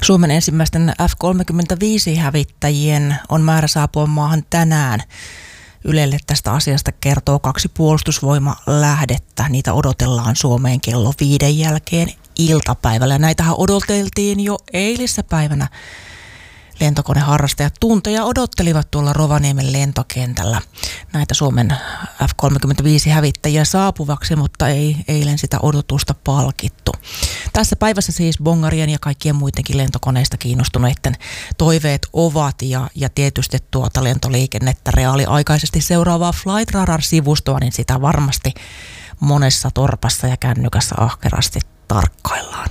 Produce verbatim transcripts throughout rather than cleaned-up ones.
Suomen ensimmäisten F kolmekymmentäviisi-hävittäjien on määrä saapua maahan tänään. Ylelle tästä asiasta kertoo kaksi puolustusvoimalähdettä. Niitä odotellaan Suomeen kello viiden jälkeen iltapäivällä. Näitähän odoteltiin jo eilisessä päivänä. Lentokoneharrastajat tunteja odottelivat tuolla Rovaniemen lentokentällä näitä Suomen F kolmekymmentäviisi-hävittäjiä saapuvaksi, mutta ei eilen sitä odotusta palkittu. Tässä päivässä siis bongarien ja kaikkien muidenkin lentokoneista kiinnostuneiden toiveet ovat ja, ja tietysti tuota lentoliikennettä reaaliaikaisesti seuraavaa Flight Radar-sivustoa, niin sitä varmasti monessa torpassa ja kännykässä ahkerasti tarkkaillaan.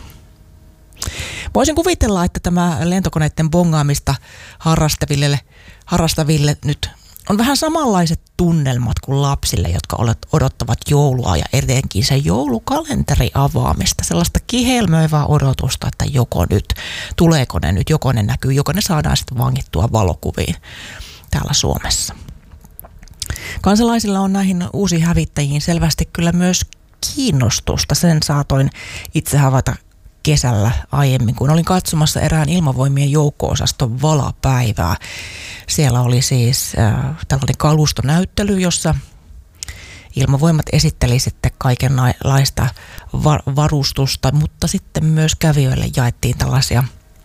Voisin kuvitella, että tämä lentokoneiden bongaamista harrastaville, harrastaville nyt on vähän samanlaiset tunnelmat kuin lapsille, jotka odottavat joulua ja etenkin se joulukalenteri avaamista. Sellaista kihelmöivää odotusta, että joko nyt, tuleeko ne nyt, joko ne näkyy, joko ne saadaan sitten vangittua valokuviin täällä Suomessa. Kansalaisilla on näihin uusiin hävittäjiin selvästi kyllä myös kiinnostusta. Sen saatoin itse havaita kesällä aiemmin, kun olin katsomassa erään ilmavoimien joukko-osaston valapäivää. Siellä oli siis äh, tällainen kalustonäyttely, jossa ilmavoimat esitteli sitten kaikenlaista va- varustusta, mutta sitten myös kävijöille jaettiin tällaisia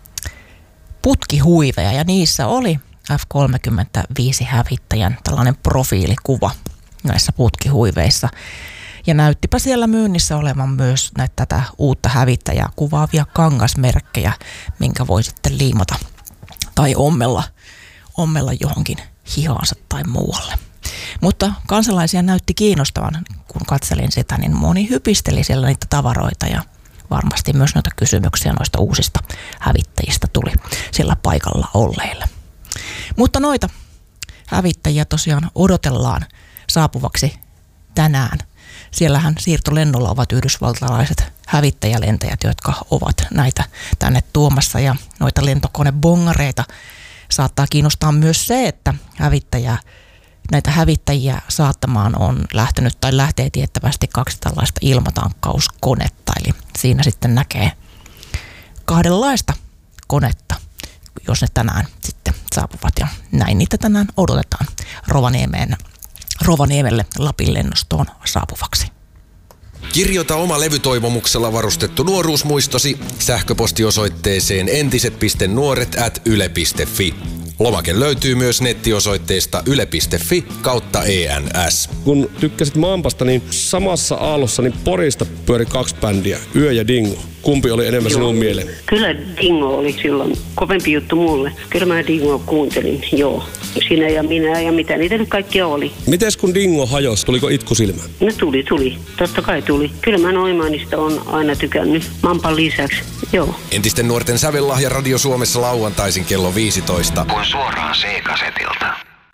putkihuiveja ja niissä oli F kolmekymmentäviisi-hävittäjän tällainen profiilikuva näissä putkihuiveissa. Ja näyttipä siellä myynnissä olevan myös näitä tätä uutta hävittäjää kuvaavia kangasmerkkejä, minkä voi sitten liimata tai ommella, ommella johonkin hihaansa tai muualle. Mutta kansalaisia näytti kiinnostavan, kun katselin sitä, niin moni hypisteli siellä niitä tavaroita ja varmasti myös noita kysymyksiä noista uusista hävittäjistä tuli sillä paikalla olleille. Mutta noita hävittäjiä tosiaan odotellaan saapuvaksi tänään. Siellähän siirtolennolla ovat yhdysvaltalaiset hävittäjälentäjät, jotka ovat näitä tänne tuomassa ja noita lentokonebongareita. Saattaa kiinnostaa myös se, että hävittäjä, näitä hävittäjiä saattamaan on lähtenyt tai lähtee tiettävästi kaksi tällaista ilmatankkauskonetta. Eli siinä sitten näkee kahdenlaista konetta, jos ne tänään sitten saapuvat ja näin niitä tänään odotetaan Rovaniemeen. Rovaniemelle Lapin lennostoon saapuvaksi. Kirjoita oma levytoivomuksella varustettu nuoruusmuistosi sähköpostiosoitteeseen entiset piste nuoret ät yle piste fi. Lomake löytyy myös nettiosoitteesta yle piste fi kautta E N S. Kun tykkäsit Mampasta, niin samassa aallossa niin Porista pyöri kaksi bändiä, Yö ja Dingo. Kumpi oli enemmän joo, sinun mieleen? Kyllä Dingo oli silloin kovempi juttu mulle. Kyllä mä Dingoa kuuntelin, joo. Sinä ja minä ja mitä niitä nyt kaikkia oli. Mites kun Dingo hajosi, tuliko itku silmään? No tuli, tuli. Totta kai tuli. Kyllä mä Noimanista on aina tykännyt. Mampan lisäksi, joo. Entisten nuorten sävellahja Radio Suomessa lauantaisin kello viisitoista. Kuin suoraan C-kasetilta.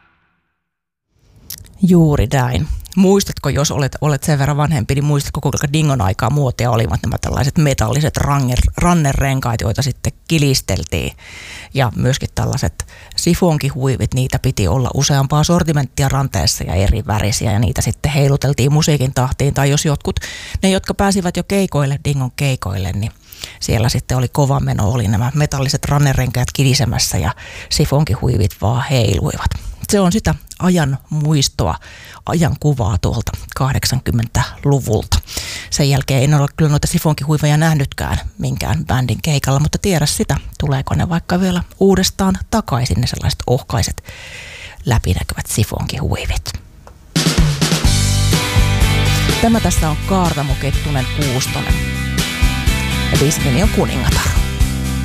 Juuri näin. Muistatko, jos olet, olet sen verran vanhempi, niin muistatko, kuinka Dingon aikaa muotia olivat nämä tällaiset metalliset ranger, rannerenkaat, joita sitten kilisteltiin. Ja myöskin tällaiset sifonkihuivit, niitä piti olla useampaa sortimenttia ranteessa ja eri värisiä. Ja niitä sitten heiluteltiin musiikin tahtiin. Tai jos jotkut, ne jotka pääsivät jo keikoille, Dingon keikoille, niin siellä sitten oli kova meno, oli nämä metalliset rannerenkaat kilisemässä ja sifonkihuivit vaan heiluivat. Se on sitä ajan muistoa, ajan kuvaa tuolta kahdeksankymmentäluvulta. Sen jälkeen en ole kyllä noita sifonkihuiveja nähnytkään minkään bändin keikalla, mutta tiedä sitä, tuleeko ne vaikka vielä uudestaan takaisin, ne sellaiset ohkaiset läpinäkyvät sifonkihuivit. Tämä tässä on Kaartamo Kettunen Kuustonen ja biisin nimi on Kuningatar.